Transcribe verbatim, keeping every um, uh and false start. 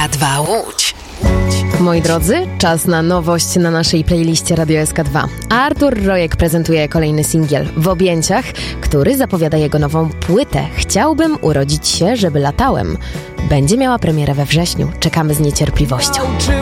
K dwa Łódź. Moi drodzy, czas na nowość na naszej playliście Radio S K dwa. Artur Rojek prezentuje kolejny singiel W objęciach, który zapowiada jego nową płytę Chciałbym urodzić się, żeby latałem. Będzie miała premierę we wrześniu. Czekamy z niecierpliwością.